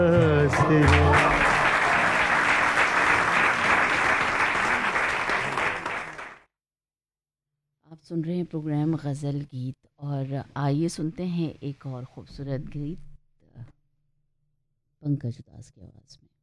सिरे। आप सुन रहे हैं प्रोग्राम गज़ल गीत, और आइए सुनते हैं एक और खूबसूरत गीत पंकज उदास की आवाज़ में।